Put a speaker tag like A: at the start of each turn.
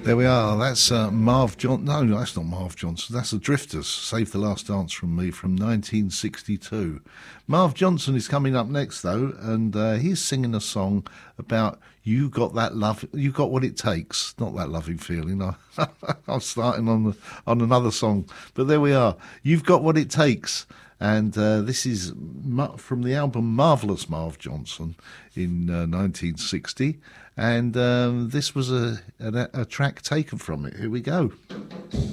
A: There we are. That's Marv Johnson. No, that's not Marv Johnson. That's the Drifters. Save the Last Dance from Me from 1962. Marv Johnson is coming up next, though, and he's singing a song about you got that love, you got what it takes. Not that loving feeling. I'm starting on another song, but there we are. You've got what it takes. And this is from the album Marvellous Marv Johnson in 1960. And this was a track taken from it. Here we go.